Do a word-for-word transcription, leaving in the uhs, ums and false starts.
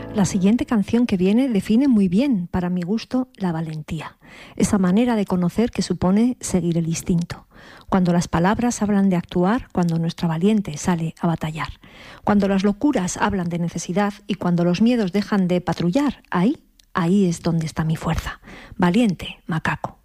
La siguiente canción que viene define muy bien, para mi gusto, la valentía. Esa manera de conocer que supone seguir el instinto. Cuando las palabras hablan de actuar, cuando nuestra valiente sale a batallar. Cuando las locuras hablan de necesidad y cuando los miedos dejan de patrullar, ahí, ahí es donde está mi fuerza. Valiente, macaco.